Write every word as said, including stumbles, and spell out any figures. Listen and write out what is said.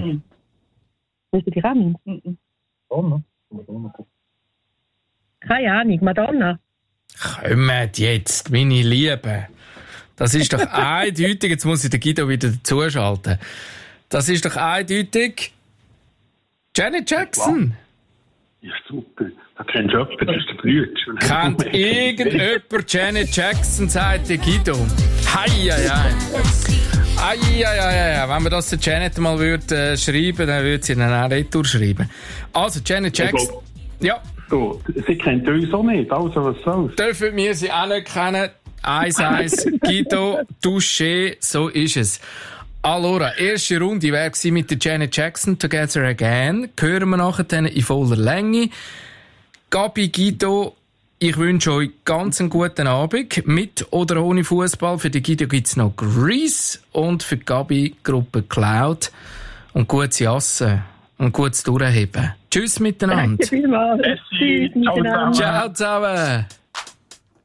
Mhm. Willst du die auch nicht? Mhm. Madonna? Madonna. Keine Ahnung, Madonna. Kommt jetzt, meine Liebe. Das ist doch eindeutig. Jetzt muss ich den Guido wieder dazuschalten. Das ist doch eindeutig Janet Jackson. Ja, super. Da kennst du jemanden, das ist der Brütsch. Kennt irgendjemand Janet Jackson, sagt der Guido. Hei, hei, hei. Hei, hei, hei, hei. Wenn man das der Janet mal würde, äh, schreiben, dann würde sie dann auch retour schreiben. Also, Janet Jackson. Ja. So, sie kennt uns auch nicht, also was soll's? Dürfen wir sie auch nicht kennen? eins eins, Guido, Touché, so ist es. Allora, erste Runde wäre mit der Janet Jackson, Together Again. Hören wir nachher dann in voller Länge. Gabi, Guido, ich wünsche euch ganz einen guten Abend. Mit oder ohne Fußball. Für die Guido gibt's noch Grease und für die Gabi Gruppe Cloud. Und gutes Jassen und gutes Durchheben. Tschüss miteinander. Danke vielmals. Tschüss miteinander. Ciao zusammen.